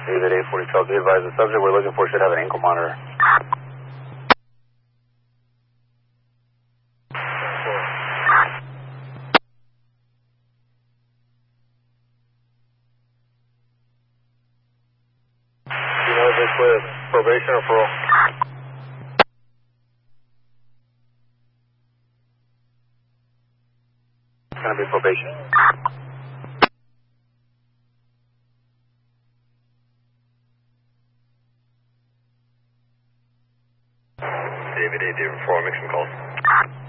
David 84012, be advised the subject we're looking for should have an ankle monitor. Do you know if it's with probation or parole? It's going to be probation. David 804, make some calls.